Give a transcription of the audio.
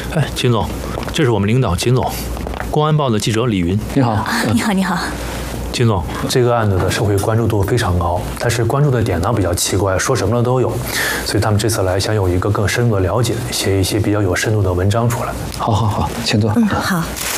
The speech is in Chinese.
哎，秦总，这是我们领导秦总，公安报的记者李云。 你好， 你好，你好。 秦总，这个案子的社会关注度非常高，但是关注的点呢比较奇怪，说什么的都有，所以他们这次来想有一个更深入的了解，写一些比较有深度的文章出来。 好，请坐。 好。